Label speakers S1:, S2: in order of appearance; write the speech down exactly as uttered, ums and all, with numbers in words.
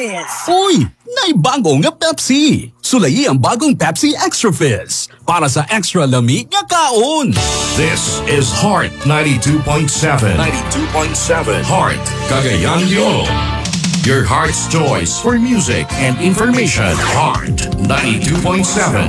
S1: Fizz!
S2: Uy! Naibago nga Pepsi! Sulayi ang bagong Pepsi Extra Fizz para sa extra lami nga kaon!
S3: This is Heart ninety-two point seven. ninety-two point seven. Heart, Cagayan de Oro. Your heart's choice for music and information. Heart ninety-two point seven.